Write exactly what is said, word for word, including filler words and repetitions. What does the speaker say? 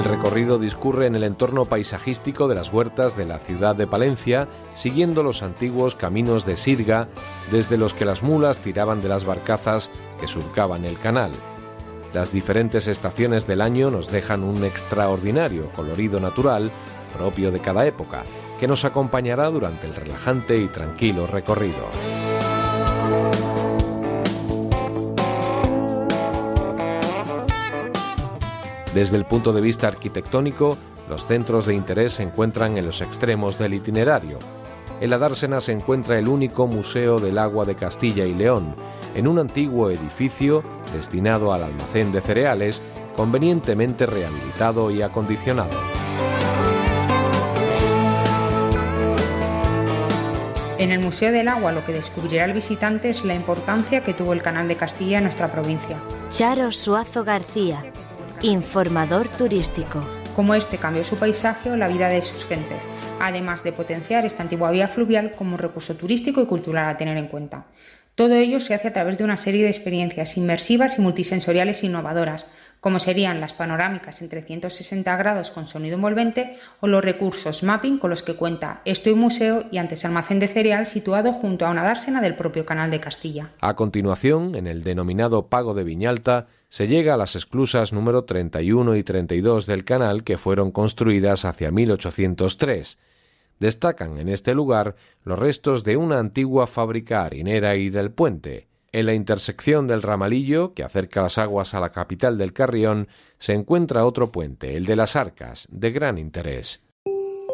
recorrido discurre en el entorno paisajístico de las huertas de la ciudad de Palencia, siguiendo los antiguos caminos de sirga, desde los que las mulas tiraban de las barcazas que surcaban el canal. Las diferentes estaciones del año nos dejan un extraordinario colorido natural propio de cada época, que nos acompañará durante el relajante y tranquilo recorrido. Desde el punto de vista arquitectónico, los centros de interés se encuentran en los extremos del itinerario. En la dársena se encuentra el único Museo del Agua de Castilla y León, en un antiguo edificio destinado al almacén de cereales, convenientemente rehabilitado y acondicionado. En el Museo del Agua lo que descubrirá el visitante es la importancia que tuvo el Canal de Castilla en nuestra provincia. Charo Suazo García, informador turístico. Cómo este cambió su paisaje o la vida de sus gentes, además de potenciar esta antigua vía fluvial como recurso turístico y cultural a tener en cuenta. Todo ello se hace a través de una serie de experiencias inmersivas y multisensoriales innovadoras, como serían las panorámicas en trescientos sesenta grados con sonido envolvente o los recursos mapping con los que cuenta este museo y antes almacén de cereal situado junto a una dársena del propio Canal de Castilla. A continuación, en el denominado Pago de Viñalta, se llega a las esclusas número treinta y uno y treinta y dos del canal, que fueron construidas hacia mil ochocientos tres. Destacan en este lugar los restos de una antigua fábrica harinera y del puente. En la intersección del ramalillo, que acerca las aguas a la capital del Carrión, se encuentra otro puente, el de las Arcas, de gran interés.